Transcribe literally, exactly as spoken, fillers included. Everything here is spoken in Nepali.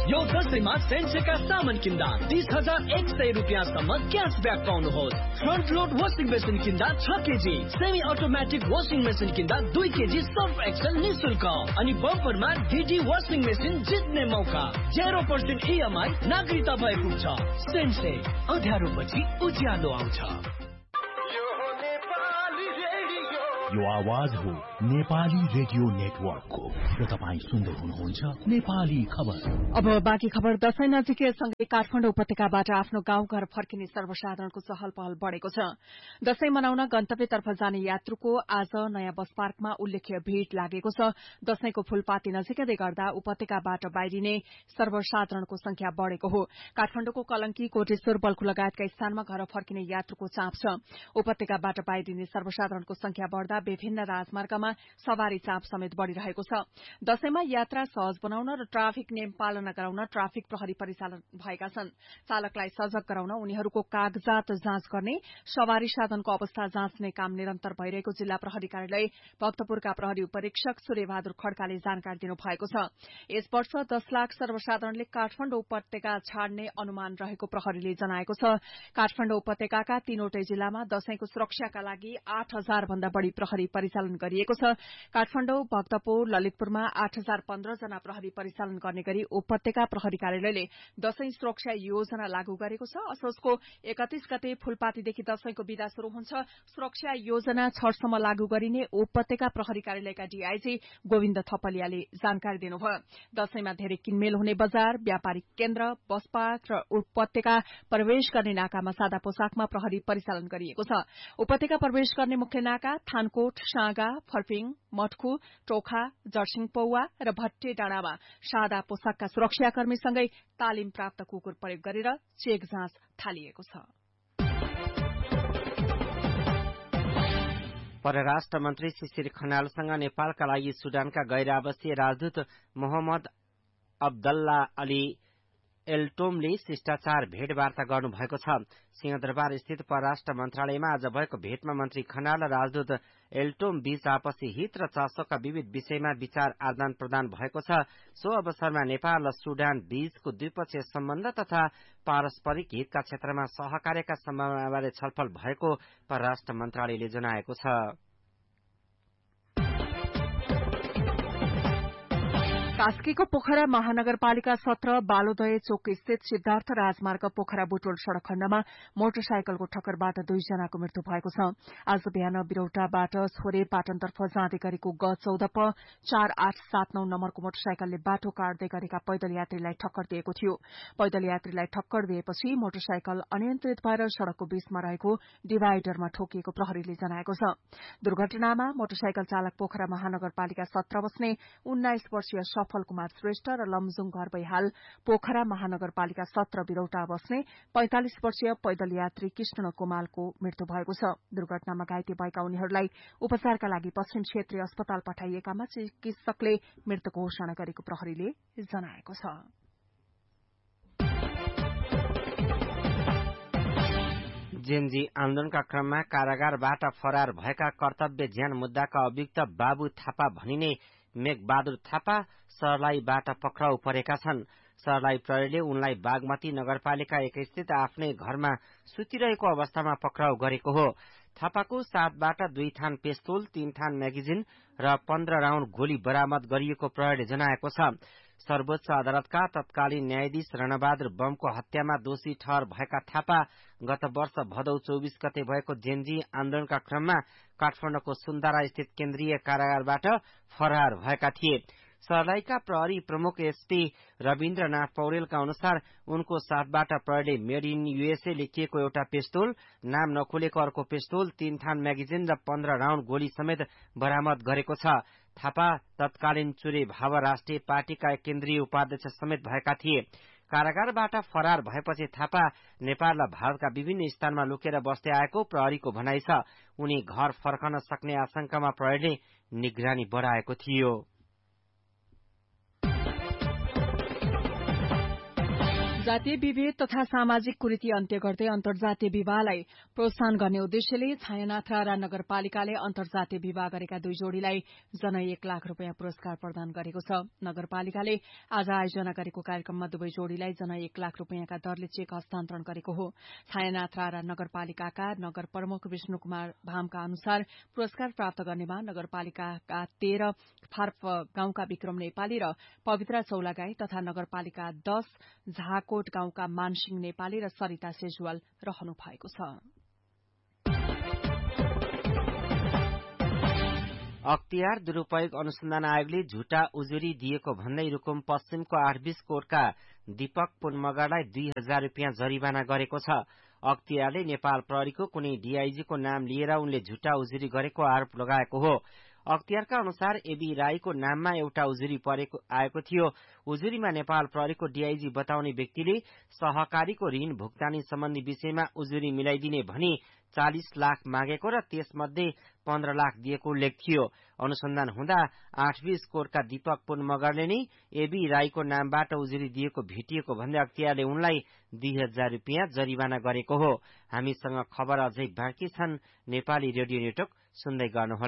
यो दसैँमा सेन्सेका सामान किन्दा तीस हजार एक सय रुपियाँसम्म cashback पाउनुहोस्। Front load washing machine किन्दा छ KG, semi automatic washing machine किन्दा दुई केजी सर्फ एक्सेल निशुल्क अनि बम्परमा डिडी वासिङ मेसिन जित्ने मौका। जेरो पर्सेन्ट इएमआई नागरिकता भएको छ। सेन्से अँध्यारो पछि उज्यालो आउँछ। यो आवाज हो नेपाली रेडियो नेटवर्कको र तपाईँ सुन्दै हुनुहुन्छ नेपाली खबर। अब बाँकी खबर। दशैं नजिकैसँगै काठमाडौँ उपत्यकाबाट आफ्नो गाउँ घर फर्किने सर्वसाधारणको चहल पहल बढ़ेको छ। दशैं मनाउन गन्तव्यतर्फ जाने यात्रुको आज नयाँ बस पार्कमा उल्लेख्य भीड़ लागेको छ। दशैंको फूलपाती नजिकै गर्दा उपत्यकाबाट बाहिरिने सर्वसाधारणको संख्या बढ़ेको हो। काठमाडौँको कलंकी, कोटेश्वर, बल्खु लगायतका स्थानमा घर फर्किने यात्रुको चाप छ। उपत्यकाबाट बाहिरिने सर्वसाधारणको संख्या बढ़दा विभिन्न राजमार्गमा सवारी चाप समेत बढ़िरहेको छ। दशैंमा यात्रा सहज बनाउन र ट्राफिक नियम पालना गराउन ट्राफिक प्रहरी परिचालन भएका छन्। चालकलाई सजग गराउन उनीहरूको कागजात जाँच गर्ने, सवारी साधनको अवस्था जाँच्ने काम निरन्तर भइरहेको जिल्ला प्रहरी कार्यालय भक्तपुरका प्रहरी उपरीक्षक सूर्यबहादुर खड्काले जानकारी दिनुभएको छ। यस वर्ष दस लाख सर्वसाधारणले काठमाडौँ उपत्यका छाड्ने अनुमान रहेको प्रहरीले जनाएको छ। काठमाडौँ उपत्यकाका तीनवटै जिल्लामा दशैंको सुरक्षाका लागि आठ हजार भन्दा बढ़ी प्रहरी परिचालन गरिएको छ। काठमाडौँ, भक्तपुर, ललितपुरमा आठ हजार पन्ध्र जना प्रहरी परिचालन गर्ने गरी उपत्यका प्रहरी कार्यालयले दशैं सुरक्षा योजना लागू गरेको छ। असोजको एकतीस गते फूलपातीदेखि दशैंको विदा शुरू हुन्छ। सुरक्षा योजना छठसम्म लागू गरिने उपत्यका प्रहरी कार्यालयका डीआईजी गोविन्द थपलियाले जानकारी दिनुभयो। दशैंमा धेरै किनमेल हुने बजार, व्यापारिक केन्द्र, बस पार्क र उपत्यका प्रवेश गर्ने नाकामा सादा पोसाकमा प्रहरी परिचालन गरिएको छ। उपत्यका प्रवेश गर्ने मुख्य नाका थानकोट, साँगा, फर्पिङ, मटखु, टोखा, जर्सिङ पौवा र भट्टे डाँडामा सादा पोसाकका सुरक्षाकर्मीसँगै तालिम प्राप्त कुकुर प्रयोग गरेर चेक जाँच थालिएको छ। परराष्ट्र मन्त्री शिशिर खनालसँग नेपालका लागि सुडानका गैर आवासीय राजदूत मोहम्मद अब्दल्ला अली एल्टोमले शिष्टाचार भेटवार्ता गर्नुभएको छ। सिंहदरबार स्थित परराष्ट्र मन्त्रालयमा आज भएको भेटमा मन्त्री खनाल र राजदूत एल्टोम बीच आपसी हित र चासोका विविध विषयमा विचार आदान प्रदान भएको छ। सो अवसरमा नेपाल र सुडान बीचको द्विपक्षीय सम्बन्ध तथा पारस्परिक हितका क्षेत्रमा सहकार्यका सम्भावनाबारे छलफल भएको परराष्ट्र मन्त्रालयले जनाएको छ। कास्कीको पोखरा महानगरपालिका सत्र बालोदय चोक स्थित सिद्धार्थ राजमार्ग पोखरा बुटोल सड़क खण्डमा मोटरसाइकलको ठक्करबाट दुईजनाको मृत्यु भएको छ। आज बिहान बिरौटाबाट छोरे पाटनतर्फ जाँदै गरेको ग चौध प चार आठ सात नौ नम्बरको मोटरसाइकलले बाटो काट्दै गरेका पैदल यात्रीलाई ठक्कर दिएको थियो। पैदल यात्रीलाई ठक्कर दिएपछि मोटरसाइकल अनियन्त्रित भएर सड़कको बीचमा रहेको डिभाइडरमा ठोकिएको प्रहरीले जनाएको छ। दुर्घटनामा मोटरसाइकल चालक पोखरा महानगरपालिका सत्र बस्ने उन्नाइस वर्षीय सफल कुमार श्रेष्ठ र लमजुङ घर बैहाल पोखरा महानगरपालिका सत्र बिरौटा बस्ने पैंतालिस वर्षीय पैदल यात्री कृष्ण कुमालको मृत्यु भएको छ। दुर्घटनामा घाइते भएका उनीहरूलाई उपचारका लागि पश्चिम क्षेत्रीय अस्पताल पठाइएकामा चिकित्सकले मृत्यु घोषणा गरेको प्रहरीले जनाएको छ। जेनजी आन्दोलनका क्रममा कारागारबाट फरार भएका कर्तव्य ज्यान मुद्दाका अभियुक्त बाबु थापा भनिने मेघबहादुर थापा सर्लाहीबाट पक्राउ परेका छन्। सर्लाही प्रहरीले उनलाई बागमती नगरपालिका एक स्थित आफ्नै घरमा सुतिरहेको अवस्थामा पक्राउ गरेको हो। थापाको साथबाट दुई थान पेस्तोल, तीन थान म्यागजिन र पन्ध्र राउण्ड गोली बरामद गरिएको प्रहरीले जनाएको छ। सर्वोच्च अदालतका तत्कालीन न्यायाधीश रणबहादुर बमको हत्यामा दोषी ठहर भएका थापा गत वर्ष भदौ चौबीस गते भएको जेनजी आन्दोलनका क्रममा काठमाडौँको सुन्दारा स्थित केन्द्रीय कारागारबाट फरार भएका थिए। सर्लाहीका प्रहरी प्रमुख एसपी रविन्द्रनाथ पौडेलका अनुसार उनको साथबाट प्रहरीले मेड इन यूएसए लेखिएको एउटा पिस्तोल, नाम नखुलेको अर्को पिस्तोल, तीन थान म्यागजिन र पन्ध्र राउण्ड गोली समेत बरामद गरेको छ। थापा तत्कालीन चुरे भाव राष्ट्रिय पार्टीका केन्द्रीय उपाध्यक्ष समेत भएका थिए। कारागारबाट फरार भएपछि थापा नेपाल र भारतका विभिन्न स्थानमा लुकेर बस्दै आएको प्रहरीको भनाइ छ। उनी घर फर्कन सक्ने आशंकामा प्रहरीले निगरानी बढाएको थियो। जातीय विभेद तथा सामाजिक कुरीति अन्त्य गर्दै अन्तर्जातीय विवाहलाई प्रोत्साहन गर्ने उद्देश्यले छायानाथ रारा नगरपालिकाले अन्तर्जातीय विवाह गरेका दुई जोड़ीलाई जनै एक लाख रूपियाँ पुरस्कार प्रदान गरेको छ। नगरपालिकाले आज आयोजना गरेको कार्यक्रममा दुवै जोड़ीलाई जनै एक लाख रूपियाँका दरले चेक हस्तान्तरण गरेको हो। छायानाथ रारा नगरपालिकाका नगर प्रमुख विष्णु कुमार भामका अनुसार पुरस्कार प्राप्त गर्नेमा नगरपालिकाका तेह्र फार्प गाउँका विक्रम नेपाली र पवित्रा चौलागाई तथा नगरपालिका दश झाकोट गाउँका मानसिंह नेपाली र सरिता सेजुवाल रहनु भएको छ। अख्तियार दुरूपयोग अनुसन्धान आयोगले झुटा उजुरी दिएको भन्दै रुकुम पश्चिमको आठबीस कोटका दीपक पुन मगरलाई दुई हजार रूपियाँ जरिवाना गरेको छ। अख्तियारले नेपाल प्रहरीको कुनै डीआईजीको नाम लिएर उनले झुटा उजुरी गरेको आरोप लगाएको हो। अख्तियारका अनुसार एबी राईको नाममा एउटा उजुरी परेको आएको थियो। उजुरीमा नेपाल प्रहरीको डीआईजी बताउने व्यक्तिले सहकारीको ऋण भुक्तानी सम्बन्धी विषयमा उजुरी मिलाइदिने भनी चालिस लाख मागेको र त्यसमध्ये पन्ध्र लाख दिएको उल्लेख थियो। अनुसन्धान हुँदा आठबीस कोटका दीपक पुन मगरले नै एबी राईको नामबाट उजुरी दिएको भेटिएको भन्दै अख्तियारले उनलाई दुई हजार रूपियाँ जरिवाना गरेको हो। हामीसँग खबर अझै बाँकी छन्। नेपाली रेडियो नेटवर्क सुन्दै गर्नुहोला।